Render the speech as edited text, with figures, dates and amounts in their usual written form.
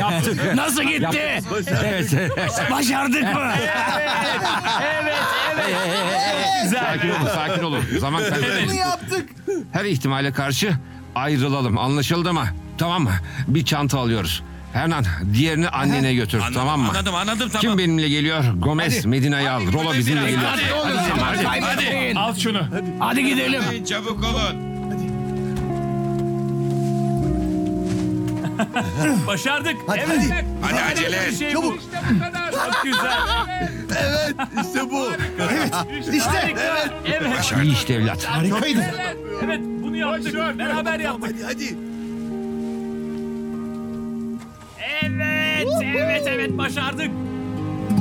Yaptık. Nasıl gitti? Evet. Başardık mı? Sakin olun, sakin olun. Zaman kaybetmeyin. yaptık. Her ihtimale karşı ayrılalım. Anlaşıldı mı? Tamam mı? Bir çanta alıyoruz. Hernan, diğerini annene götür. Tamam mı? Anladım tamam. Kim benimle geliyor? Gomez, Medina'yı al. Rolo bizimle biraz, geliyor. hadi. Zaman Hadi. kaybetmeyin. Al şunu. Hadi gidelim. Çabuk olun. Başardık. Hadi. Hadi acele et. Şey Çabuk. bu. İşte bu kadar. Çok güzel. Evet işte bu. İşte. Harika. Evet. İyi işte evlat. Harikaydı. Evet bunu yaptık. Beraber yaptık. Hadi. Evet başardık.